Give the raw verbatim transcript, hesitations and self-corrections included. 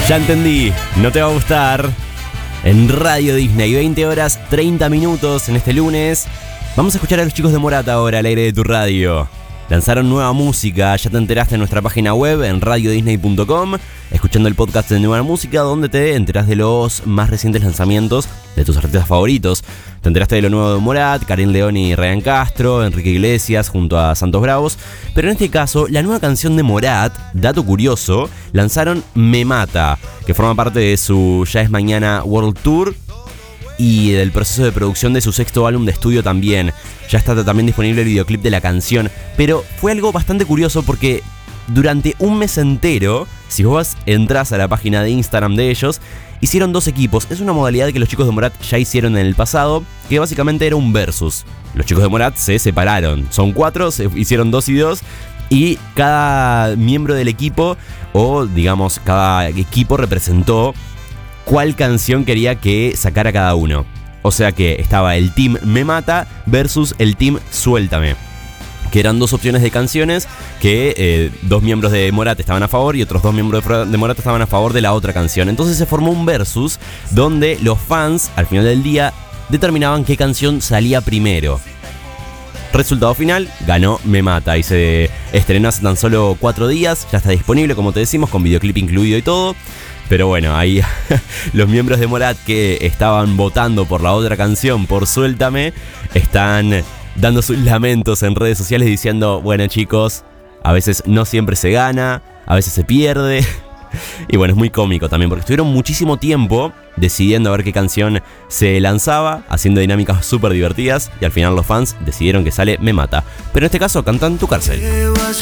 Ya entendí, no te va a gustar. En Radio Disney, veinte horas treinta minutos en este lunes. Vamos a escuchar a los chicos de Morat ahora al aire de tu radio. Lanzaron nueva música, ya te enteraste en nuestra página web en radio disney punto com, escuchando el podcast de Nueva Música, donde te enterás de los más recientes lanzamientos de tus artistas favoritos. Te enteraste de lo nuevo de Morat, Karim León y Ryan Castro, Enrique Iglesias junto a Santos Bravos. Pero en este caso, la nueva canción de Morat, dato curioso, lanzaron Me Mata, que forma parte de su Ya es Mañana World Tour y del proceso de producción de su sexto álbum de estudio también. Ya está también disponible el videoclip de la canción, pero fue algo bastante curioso porque durante un mes entero, si vos entrás a la página de Instagram de ellos, hicieron dos equipos. Es una modalidad que los chicos de Morat ya hicieron en el pasado, que básicamente era un versus. Los chicos de Morat se separaron, son cuatro, se hicieron dos y dos, y cada miembro del equipo, o digamos cada equipo representó cuál canción quería que sacara cada uno. O sea que estaba el team Me Mata versus el team Suéltame, que eran dos opciones de canciones que eh, dos miembros de Morat estaban a favor y otros dos miembros de Morat estaban a favor de la otra canción. Entonces se formó un versus donde los fans al final del día determinaban qué canción salía primero. Resultado final, ganó Me Mata y se estrenó hace tan solo cuatro días. Ya está disponible, como te decimos, con videoclip incluido y todo. Pero bueno, ahí los miembros de Morat que estaban votando por la otra canción, por Suéltame, están dando sus lamentos en redes sociales diciendo: bueno chicos, a veces no siempre se gana, a veces se pierde. Y bueno, es muy cómico también porque estuvieron muchísimo tiempo decidiendo a ver qué canción se lanzaba, haciendo dinámicas súper divertidas, y al final los fans decidieron que sale Me Mata. Pero en este caso cantan Tu Cárcel.